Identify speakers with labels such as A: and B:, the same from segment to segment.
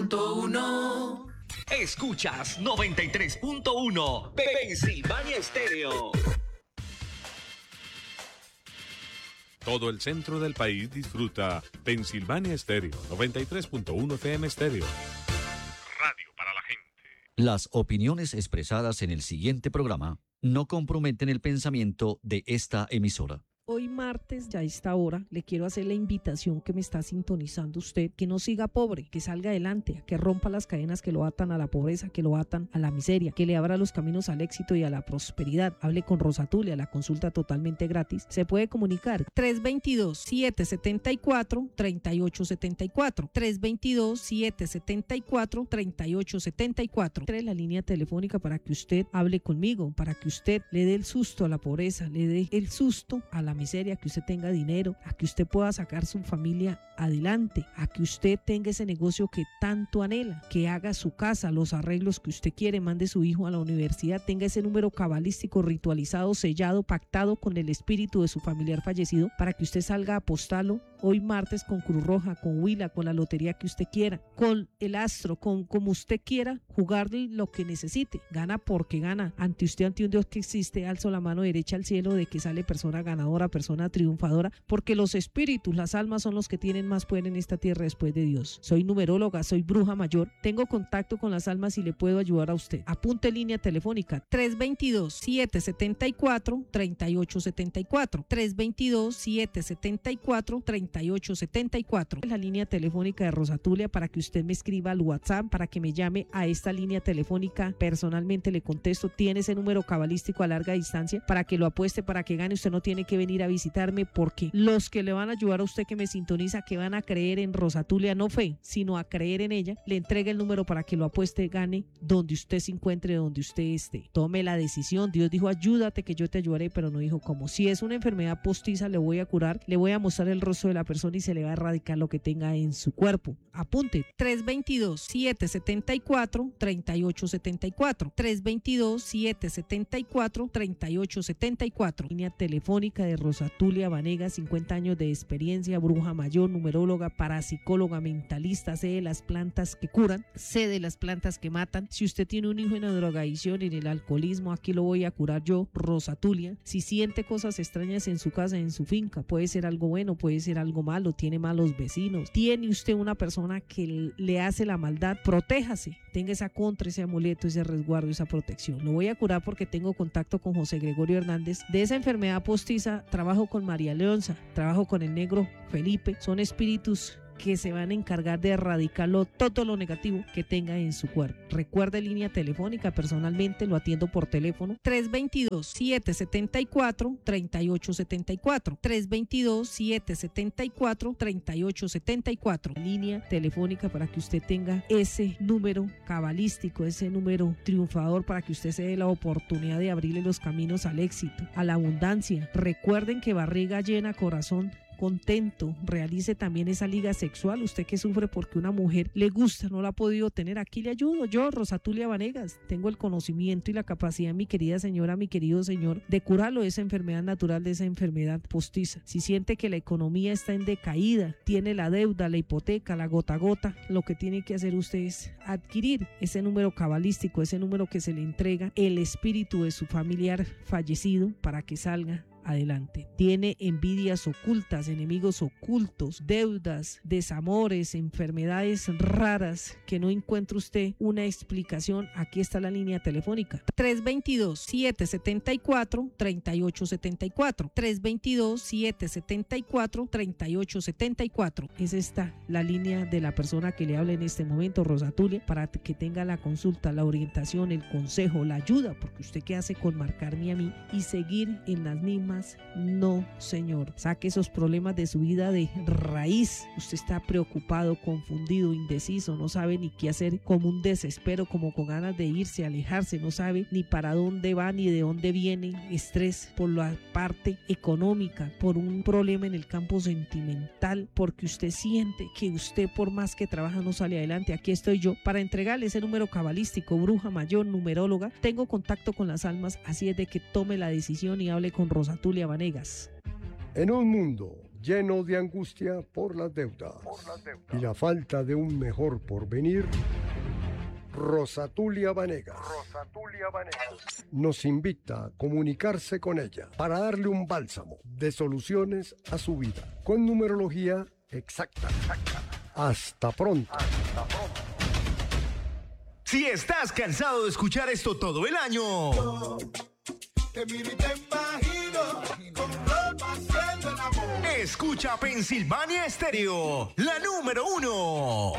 A: 93.1.
B: Escuchas 93.1 Pensilvania Estéreo.
C: Todo el centro del país disfruta Pensilvania Estéreo, 93.1 FM Estéreo. Radio para la gente.
D: Las opiniones expresadas en el siguiente programa no comprometen el pensamiento de esta emisora.
E: Hoy martes, ya a esta hora, le quiero hacer la invitación que me está sintonizando usted, que no siga pobre, que salga adelante, que rompa las cadenas que lo atan a la pobreza, que lo atan a la miseria, que le abra los caminos al éxito y a la prosperidad. Hable con Rosa Tulia, la consulta totalmente gratis. Se puede comunicar 322-774-3874, 322-774-3874. La línea telefónica para que usted hable conmigo, para que usted le dé el susto a la pobreza, le dé el susto a la miseria, que usted tenga dinero, a que usted pueda sacar su familia adelante, a que usted tenga ese negocio que tanto anhela, que haga su casa, los arreglos que usted quiere, mande su hijo a la universidad, tenga ese número cabalístico ritualizado, sellado, pactado con el espíritu de su familiar fallecido, para que usted salga a apostarlo hoy martes con Cruz Roja, con Huila, con la lotería que usted quiera, con el astro, con como usted quiera, jugarle lo que necesite. Gana porque gana. Ante usted, ante un Dios que existe, alzo la mano derecha al cielo de que sale persona ganadora, persona triunfadora, porque los espíritus, las almas son los que tienen más poder en esta tierra después de Dios. Soy numeróloga, soy bruja mayor, tengo contacto con las almas y le puedo ayudar a usted. Apunte línea telefónica 322-774-3874, 322-774-3874, la línea telefónica de Rosa Tulia, para que usted me escriba al WhatsApp, para que me llame a esta línea telefónica, personalmente le contesto. Tiene ese número cabalístico a larga distancia para que lo apueste, para que gane. Usted no tiene que venir a visitarme, porque los que le van a ayudar a usted que me sintoniza, que van a creer en Rosa Tulia, no fe, sino a creer en ella, le entrega el número para que lo apueste, gane donde usted se encuentre, donde usted esté. Tome la decisión. Dios dijo ayúdate que yo te ayudaré, pero no dijo cómo. Si es una enfermedad postiza, le voy a curar, le voy a mostrar el rostro de la persona y se le va a erradicar lo que tenga en su cuerpo. Apunte 322-774-3874, 322-774-3874, línea telefónica de Rosa Tulia Vanegas, 50 años de experiencia, bruja mayor, numeróloga, parapsicóloga, mentalista, sé de las plantas que curan, sé de las plantas que matan. Si usted tiene un hijo en la drogadicción, en el alcoholismo, aquí lo voy a curar yo, Rosa Tulia. Si siente cosas extrañas en su casa, en su finca, puede ser algo bueno, puede ser algo malo, tiene malos vecinos, tiene usted una persona que le hace la maldad, protéjase, tenga esa contra, ese amuleto, ese resguardo, esa protección. Lo voy a curar porque tengo contacto con José Gregorio Hernández. De esa enfermedad postiza trabajo con María Leonza, trabajo con el negro Felipe. Son espíritus que se van a encargar de erradicarlo, todo lo negativo que tenga en su cuerpo. Recuerde línea telefónica, personalmente lo atiendo por teléfono 322-774-3874, 322-774-3874, línea telefónica para que usted tenga ese número cabalístico, ese número triunfador, para que usted se dé la oportunidad de abrirle los caminos al éxito, a la abundancia. Recuerden que barriga llena, corazón contento. Realice también esa liga sexual. Usted que sufre porque una mujer le gusta, no la ha podido tener, aquí le ayudo yo, Rosa Tulia Vanegas. Tengo el conocimiento y la capacidad, mi querida señora, mi querido señor, de curarlo de esa enfermedad natural, de esa enfermedad postiza. Si siente que la economía está en decaída, tiene la deuda, la hipoteca, la gota a gota, lo que tiene que hacer usted es adquirir ese número cabalístico, ese número que se le entrega el espíritu de su familiar fallecido, para que salga adelante. Tiene envidias ocultas, enemigos ocultos, deudas, desamores, enfermedades raras que no encuentra usted una explicación. Aquí está la línea telefónica 322-774-3874, 322-774-3874. Es esta la línea de la persona que le habla en este momento, Rosa Tulia, para que tenga la consulta, la orientación, el consejo, la ayuda, porque usted qué hace con marcarme a mí y seguir en las mismas. No, señor. Saque esos problemas de su vida de raíz. Usted está preocupado, confundido, indeciso, no sabe ni qué hacer, como un desespero, como con ganas de irse, alejarse, no sabe ni para dónde va ni de dónde viene. Estrés por la parte económica, por un problema en el campo sentimental, porque usted siente que usted por más que trabaja no sale adelante. Aquí estoy yo para entregarle ese número cabalístico, bruja mayor, numeróloga. Tengo contacto con las almas, así es de que tome la decisión y hable con Rosa Tulia Vanegas.
F: En un mundo
A: lleno de angustia por las deudas y la falta de un mejor porvenir, Rosatulia Vanegas nos invita a comunicarse con ella para darle un bálsamo de soluciones a su vida con numerología exacta. Hasta pronto.
B: Si estás cansado de escuchar esto todo el año,
F: te miro y te imagino con ropa haciendo el amor.
B: Escucha Pensilvania Estéreo, la número 1.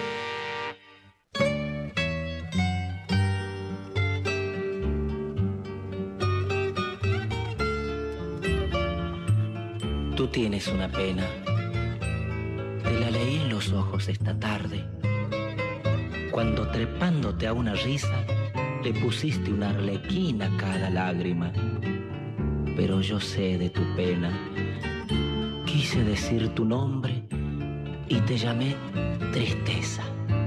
G: Tú tienes una pena. Te la leí en los ojos esta tarde, cuando trepándote a una risa le pusiste una arlequina a cada lágrima. Pero yo sé de tu pena. Quise decir tu nombre y te llamé tristeza.